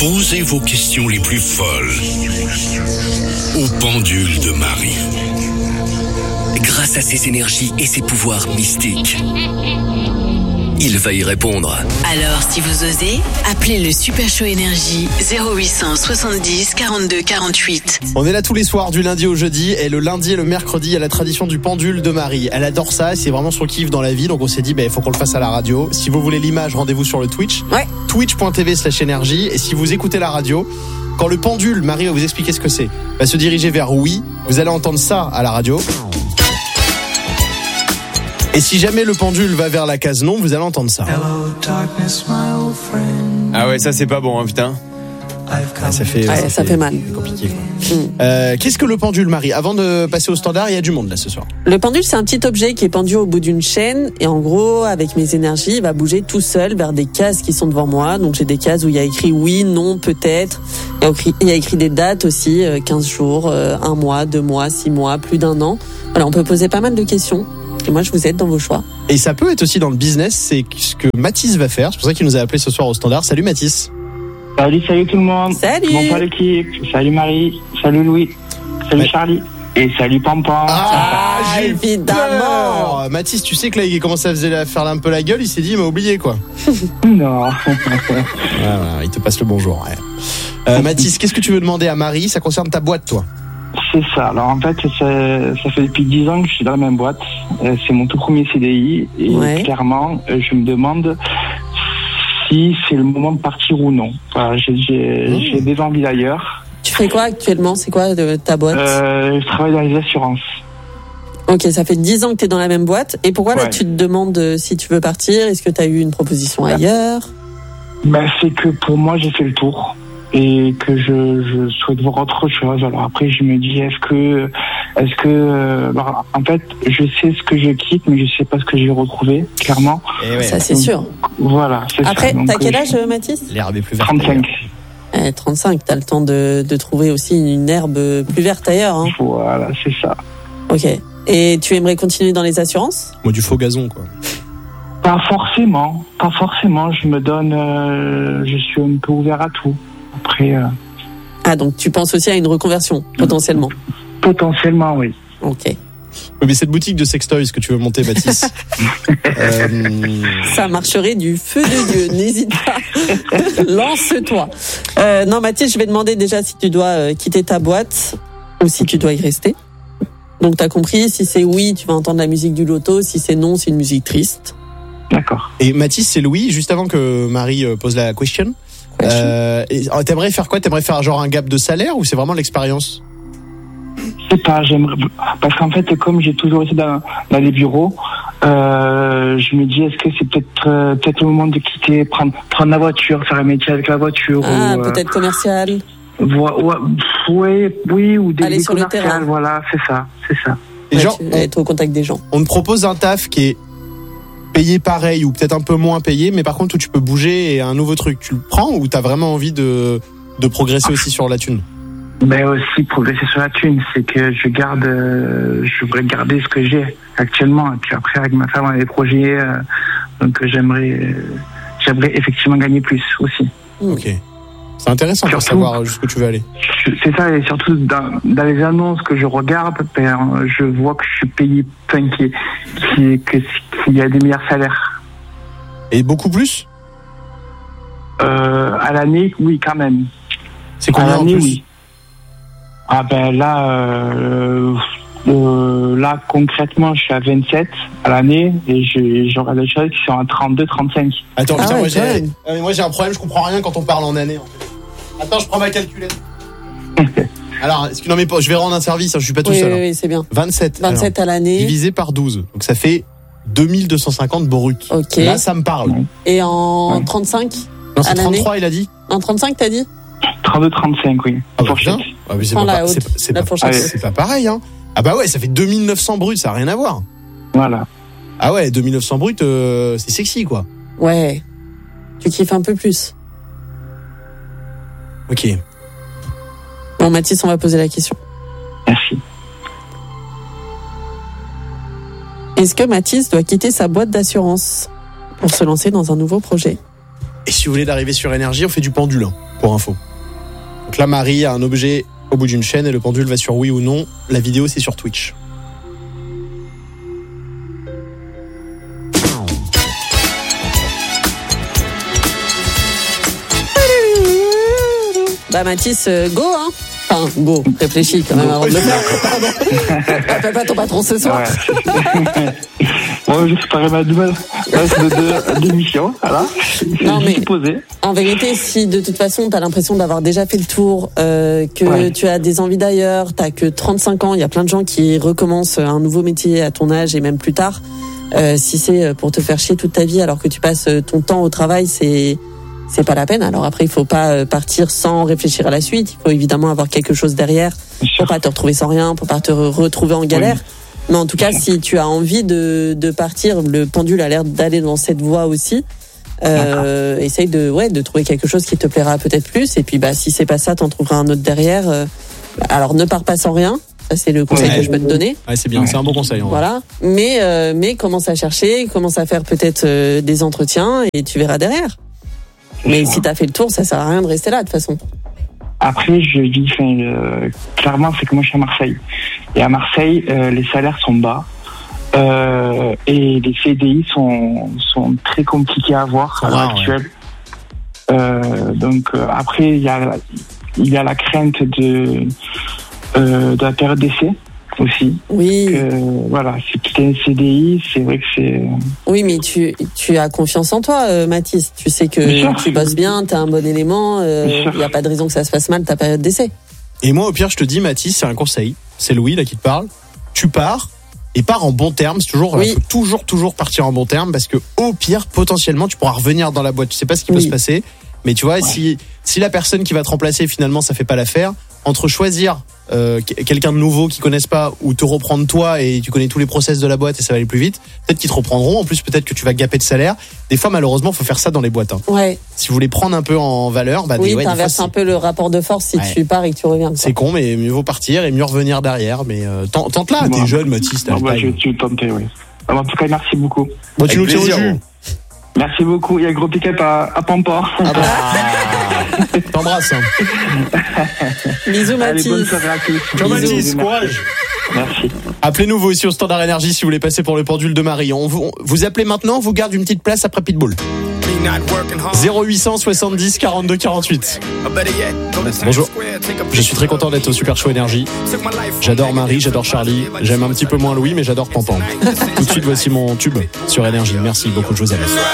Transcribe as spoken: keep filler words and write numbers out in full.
Posez vos questions les plus folles au pendule de Marie. Grâce à ses énergies et ses pouvoirs mystiques, il va y répondre. Alors, si vous osez, appelez le Super Show Énergie zéro huit cent soixante-dix quarante-deux quarante-huit. On est là tous les soirs du lundi au jeudi, et le lundi et le mercredi, il y a la tradition du pendule de Marie. Elle adore ça, c'est vraiment son kiff dans la vie, donc on s'est dit, bah, il faut qu'on le fasse à la radio. Si vous voulez l'image, rendez-vous sur le Twitch. Ouais. Twitch.tv slash énergie. Et si vous écoutez la radio, quand le pendule, Marie va vous expliquer ce que c'est, va se diriger vers oui. Vous allez entendre ça à la radio. Et si jamais le pendule va vers la case non, vous allez entendre ça. Ah ouais, ça c'est pas bon, hein, putain. Ah, ça fait, ouais, ça, ça fait, fait mal. compliqué, quoi. Mm. Euh, qu'est-ce que le pendule, Marie? Avant de passer au standard, il y a du monde là ce soir. Le pendule, c'est un petit objet qui est pendu au bout d'une chaîne et en gros, avec mes énergies, il va bouger tout seul vers des cases qui sont devant moi. Donc j'ai des cases où il y a écrit oui, non, peut-être. Il y a écrit des dates aussi, quinze jours, un mois, deux mois, six mois, plus d'un an. Voilà, on peut poser pas mal de questions. Et moi, je vous aide dans vos choix. Et ça peut être aussi dans le business, c'est ce que Mathis va faire. C'est pour ça qu'il nous a appelé ce soir au standard. Salut Mathis. Salut, salut tout le monde. Salut. Bonsoir l'équipe. Salut Marie. Salut Louis. Salut ouais. Charlie. Et salut Pampan. Ah, ah j'ai évidemment. peur. Mathis, tu sais que là, il commence à faire un peu la gueule. Il s'est dit, il m'a oublié, quoi. Non. Voilà, il te passe le bonjour. Ouais. Euh, Mathis, qu'est-ce que tu veux demander à Marie? Ça concerne ta boîte, toi. C'est ça. Alors en fait, ça, ça fait depuis dix ans que je suis dans la même boîte. C'est mon tout premier C D I. Et ouais. clairement, je me demande si c'est le moment de partir ou non. Voilà, j'ai, j'ai, mmh. j'ai des envies d'ailleurs. Tu fais quoi actuellement? C'est quoi de ta boîte? euh, Je travaille dans les assurances. Ok, ça fait dix ans que tu es dans la même boîte. Et pourquoi ouais. là tu te demandes si tu veux partir? Est-ce que tu as eu une proposition ouais. ailleurs? Ben, c'est que pour moi, j'ai fait le tour. Et que je, je souhaite voir autre chose. Alors après, je me dis, est-ce que, est-ce que, euh, bah, en fait, je sais ce que je quitte, mais je sais pas ce que j'ai retrouvé, clairement. Et ouais. Ça, c'est donc, sûr. Voilà, c'est après, ça. Après, t'as quel âge, je... Mathis? L'herbe est plus verte. trente-cinq. Eh, trente-cinq, t'as le temps de, de trouver aussi une herbe plus verte ailleurs, hein. Voilà, c'est ça. Ok. Et tu aimerais continuer dans les assurances? Moi, du faux gazon, quoi. Pas forcément, pas forcément. Je me donne, euh, je suis un peu ouvert à tout. Après. Euh... Ah, donc tu penses aussi à une reconversion, potentiellement? Potentiellement, oui. Ok. Oui, mais cette boutique de sextoys que tu veux monter, Mathis. euh... Ça marcherait du feu de Dieu, n'hésite pas. Lance-toi. Euh, non, Mathis, je vais demander déjà si tu dois euh, quitter ta boîte ou si tu dois y rester. Donc, t'as compris, si c'est oui, tu vas entendre la musique du loto. Si c'est non, c'est une musique triste. D'accord. Et Mathis, c'est Louis, juste avant que Marie pose la question. Euh, et, t'aimerais faire quoi? T'aimerais faire genre un gap de salaire ou c'est vraiment l'expérience? Je sais pas, j'aimerais, parce qu'en fait, comme j'ai toujours été dans, dans les bureaux, euh, je me dis, est-ce que c'est peut-être, euh, peut-être le moment de quitter, prendre, prendre la voiture, faire un métier avec la voiture. Ah, ou, peut-être euh, commercial. Vo- ouais, oui, oui, ou des, aller des sur le terrain. Voilà, c'est ça, c'est ça. Et ouais, genre, tu vas être au contact des gens. On te propose un taf qui est payé pareil ou peut-être un peu moins payé, mais par contre où tu peux bouger et un nouveau truc, tu le prends ou t'as vraiment envie de, de progresser aussi sur la thune? Mais aussi progresser sur la thune, c'est que je garde, euh, je voudrais garder ce que j'ai actuellement. Et puis après avec ma femme on a des projets, euh, donc j'aimerais, euh, j'aimerais effectivement gagner plus aussi. Ok. C'est intéressant pour savoir jusqu'où tu veux aller. C'est ça, et surtout dans, dans les annonces que je regarde, ben, je vois que je suis payé, enfin, qu'il, qu'il, qu'il y a des meilleurs salaires. Et beaucoup plus? euh, À l'année, oui, quand même. C'est combien à l'année, en plus? Oui. Ah ben là, euh, euh, là concrètement, je suis à vingt-sept à l'année et je, j'aurai des choses qui sont à trente-deux, trente-cinq. Attends, ah putain, ouais, moi, j'ai, ouais. euh, moi j'ai un problème, je comprends rien quand on parle en années. En fait. Attends, je prends ma calculette. Alors, est-ce que, non mais je vais rendre un service, hein, je suis pas tout oui, seul. Oui, hein. oui, c'est bien. vingt-sept. vingt-sept alors, à l'année. Divisé par douze. Donc ça fait deux mille deux cent cinquante brut. Ok. Là, ça me parle. Et en ouais. trente-cinq? Non, c'est à trente-trois, l'année. il a dit. En trente-cinq, t'as dit? trente-deux, trente-cinq, oui. Ah bah putain. Ah, mais c'est, pas, la haute, c'est, c'est, la pas, fourchette. c'est pas pareil, hein. Ah bah ouais, ça fait deux mille neuf cents brut, ça a rien à voir. Voilà. Ah ouais, deux mille neuf cents brut, euh, c'est sexy, quoi. Ouais. Tu kiffes un peu plus. Ok. Bon, Mathis, on va poser la question. Merci. Est-ce que Mathis doit quitter sa boîte d'assurance pour se lancer dans un nouveau projet? Et si vous voulez d'arriver sur énergie, on fait du pendule, hein, pour info. Donc là, Marie a un objet au bout d'une chaîne et le pendule va sur oui ou non. La vidéo, c'est sur Twitch. Bah Mathis, euh, go hein. Enfin, go, réfléchis quand même avant de le faire. Pardon. Appelle pas ton patron ce soir. Ouais. Bon, j'ai préparé ma nouvelle de d'émission, voilà. Non, mais posé. En vérité, si de toute façon t'as l'impression d'avoir déjà fait le tour, euh, que ouais. tu as des envies d'ailleurs, t'as que trente-cinq ans, il y a plein de gens qui recommencent un nouveau métier à ton âge et même plus tard. Euh, si c'est pour te faire chier toute ta vie alors que tu passes ton temps au travail, c'est c'est pas la peine. Alors après, il faut pas partir sans réfléchir à la suite. Il faut évidemment avoir quelque chose derrière pour pas te retrouver sans rien, pour pas te retrouver en galère. Oui. Mais en tout cas, si tu as envie de, de partir, le pendule a l'air d'aller dans cette voie aussi. Euh, essaye de, ouais, de trouver quelque chose qui te plaira peut-être plus. Et puis, bah, si c'est pas ça, t'en trouveras un autre derrière. Euh, alors, ne pars pas sans rien. Ça, c'est le conseil ouais, que je peux te donner. Ouais, c'est bien, c'est un bon conseil. Voilà. Mais, euh, mais commence à chercher, commence à faire peut-être euh, des entretiens et tu verras derrière. Mais si t'as fait le tour, ça sert à rien de rester là, de toute façon. Après, je dis, euh, clairement, c'est que moi, je suis à Marseille. Et à Marseille, euh, les salaires sont bas. Euh, et les C D I sont, sont très compliqués à avoir à l'heure actuelle. Ouais. Euh, donc, euh, après, il y a, il y a la crainte de, euh, de la période d'essai aussi. Oui. Que, voilà, c'est quitter un C D I, c'est vrai que c'est... Oui, mais tu, tu as confiance en toi, euh, Mathis. Tu sais que bien tu sûr. bosses bien, t'as un bon élément, il euh, n'y a pas de raison que ça se passe mal ta période d'essai. Et moi, au pire, je te dis, Mathis, c'est un conseil. C'est Louis, là, qui te parle. Tu pars, et pars en bon terme. C'est toujours, oui. faut toujours, toujours partir en bon terme, parce que, au pire, potentiellement, tu pourras revenir dans la boîte. Tu sais pas ce qui oui. peut se passer. Mais tu vois, ouais. si, si la personne qui va te remplacer, finalement, ça fait pas l'affaire, entre choisir euh, quelqu'un de nouveau qu'ils connaissent pas ou te reprendre toi et tu connais tous les process de la boîte et ça va aller plus vite, peut-être qu'ils te reprendront. En plus, peut-être que tu vas gaper de salaire. Des fois, malheureusement, faut faire ça dans les boîtes. Hein. Ouais. Si vous voulez prendre un peu en valeur, bah oui, des, ouais, t'inverses des fois, un peu le rapport de force si ouais. tu pars et que tu reviens. Quoi. C'est con, mais mieux vaut partir et mieux revenir derrière. Mais euh, tente, tente là, bon, t'es jeune, Mathis. Bon, bah, je vais tenter, oui. Alors, en tout cas, merci beaucoup. Bon, tu nous tiens au jus. Merci beaucoup. Il y a le gros pick-up à, à Pampa. Ah bah. T'embrasse. Hein. Bisous, Mathis. Allez, bonne soirée à tous. Ciao, Mathis. Courage. Merci. Appelez-nous vous aussi au Standard Énergie si vous voulez passer pour le pendule de Marie. On vous, on, vous appelez maintenant, on vous garde une petite place après Pitbull. zéro huit cent soixante-dix quarante-deux quarante-huit. Bonjour. Je suis très content d'être au Super Show Énergie. J'adore Marie, j'adore Charlie. J'aime un petit peu moins Louis, mais j'adore Pampan. Tout de suite, voici mon tube sur Énergie. Merci beaucoup, je vous aime.